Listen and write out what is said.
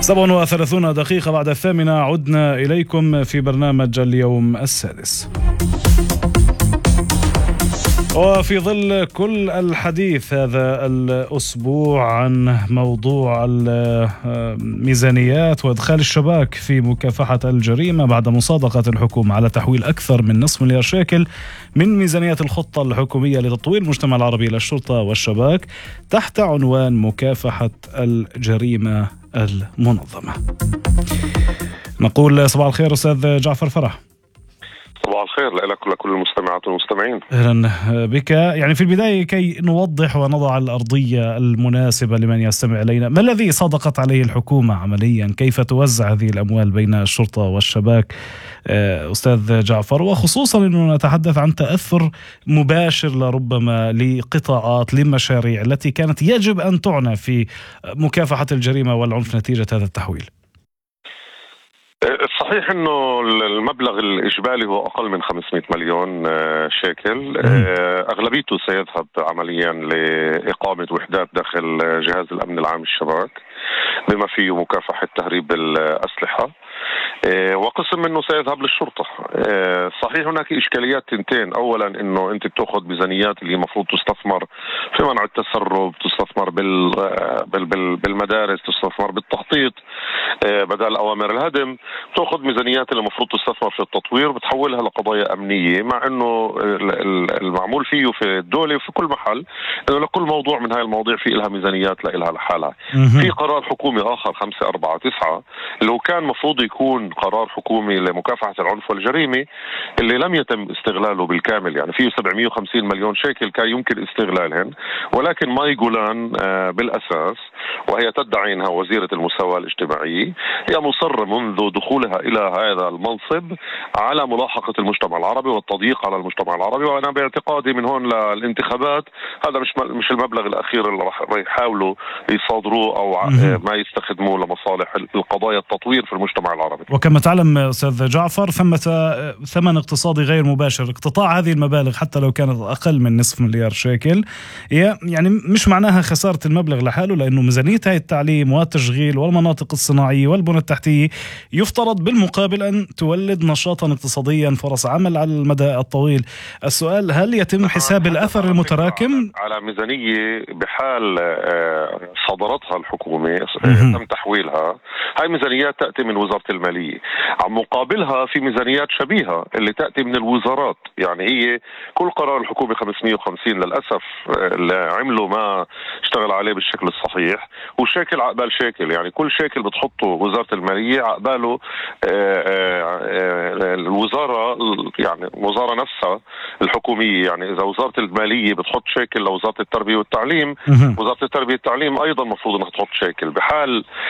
37 بعد 8 عدنا إليكم في برنامج اليوم السادس. وفي ظل كل الحديث هذا الأسبوع عن موضوع الميزانيات وإدخال الشباك في مكافحة الجريمة بعد مصادقة الحكومة على تحويل أكثر من نصف مليار شيكل من ميزانيات الخطة الحكومية لتطوير المجتمع العربي للشرطة والشباك تحت عنوان مكافحة الجريمة المنظمة. نقول صباح الخير أستاذ جعفر فرح. صباح الخير لك ولكل المستمعات والمستمعين. أهلا بك. يعني في البداية كي نوضح ونضع الأرضية المناسبة لمن يستمع إلينا، ما الذي صادقت عليه الحكومة عمليا؟ كيف توزع هذه الأموال بين الشرطة والشباك أستاذ جعفر، وخصوصا أنه نتحدث عن تأثر مباشر لربما لقطاعات لمشاريع التي كانت يجب أن تعنى في مكافحة الجريمة والعنف نتيجة هذا التحويل؟ صحيح انه المبلغ الاجمالي هو اقل من 500 مليون شيكل. اغلبيته سيذهب عمليا لاقامه وحدات داخل جهاز الامن العام الشباك بما فيه مكافحه تهريب الاسلحه، وقسم منه سيذهب للشرطه. صحيح هناك اشكاليات تنتين. اولا انه انت بتاخذ ميزانيات اللي المفروض تستثمر في منع التسرب، تستثمر بالمدارس، تستثمر بالتخطيط بدل اوامر الهدم، تاخذ ميزانيات اللي المفروض تستثمر في التطوير بتحولها لقضايا امنيه، مع انه المعمول فيه في الدوله وفي كل محل انه لكل موضوع من هاي المواضيع في لها ميزانيات لها لحالها. في قرار حكومي اخر 549 اللي هو كان مفروض يكون قرار حكومي لمكافحه العنف والجريمه اللي لم يتم استغلاله بالكامل، يعني فيه 750 مليون شيكل كان يمكن استغلالهن، ولكن ماي جولان بالاساس وهي تدعي انها وزيره المساواه الاجتماعيه هي مصره منذ دخولها الى هذا المنصب على ملاحقه المجتمع العربي والتضييق على المجتمع العربي. وانا باعتقادي من هون للانتخابات هذا مش المبلغ الاخير اللي راح يحاولوا يصادروه او ما يستخدموه لمصالح القضايا التطوير في المجتمع العربي. وكما تعلم استاذ جعفر ثمة ثمن اقتصادي غير مباشر. اقتطاع هذه المبالغ حتى لو كانت اقل من نصف مليار شيكل يعني مش معناها خساره المبلغ لحاله، لانه ميزانيه هاي التعليم والتشغيل والمناطق الصناعيه والبنى التحتيه يفترض بالمقابل ان تولد نشاطا اقتصاديا، فرص عمل على المدى الطويل. السؤال هل يتم حساب الاثر المتراكم على ميزانيه بحال صدرتها الحكومه تم تحويلها؟ هاي ميزانيات تاتي من وزاره الماليه، عم مقابلها في ميزانيات شبيهه اللي تاتي من الوزارات. يعني هي كل قرار الحكومه 550 للاسف اللي عملوا ما اشتغل عليه بالشكل الصحيح، وشيكل عقبال شيكل، يعني كل شيكل بتحطه وزاره الماليه عقباله الوزاره، يعني الوزاره نفسها الحكوميه. يعني اذا وزاره الماليه بتحط شيكل لوزاره التربيه والتعليم، وزاره التربيه والتعليم ايضا المفروض انها تحط شيكل. بحال